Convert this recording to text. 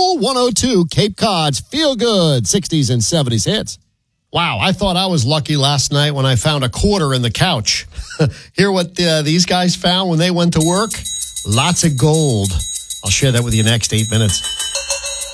Cool 102, Cape Cod's Feel Good 60s and 70s hits. Wow, I thought I was lucky last night when I found a quarter in the couch. Hear what these guys found when they went to work? Lots of gold. I'll share that with you next 8 minutes.